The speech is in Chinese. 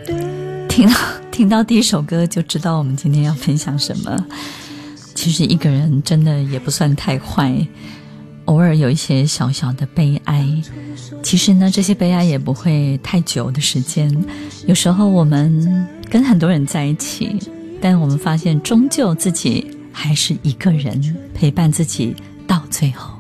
听到第一首歌就知道我们今天要分享什么。其实一个人真的也不算太坏，偶尔有一些小小的悲哀，其实呢这些悲哀也不会太久的时间。有时候我们跟很多人在一起，但我们发现终究自己还是一个人陪伴自己到最后。